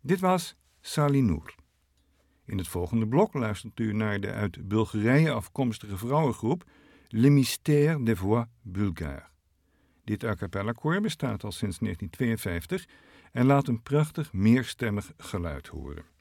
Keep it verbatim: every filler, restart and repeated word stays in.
Dit was Sali Noor. In het volgende blok luistert u naar de uit Bulgarije afkomstige vrouwengroep Le Mystère des Voix Bulgares. Dit a cappella koor bestaat al sinds negentien tweeënvijftig en laat een prachtig meerstemmig geluid horen.